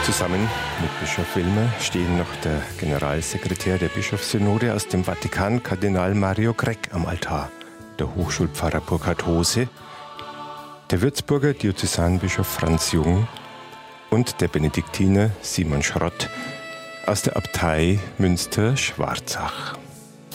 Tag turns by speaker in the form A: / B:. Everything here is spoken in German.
A: Zusammen mit Bischof Wilmer stehen noch der Generalsekretär der Bischofssynode aus dem Vatikan, Kardinal Mario Grech, am Altar, der Hochschulpfarrer Burkhard Hose, der Würzburger Diözesanbischof Franz Jung und der Benediktiner Simon Schrott aus der Abtei Münster-Schwarzach.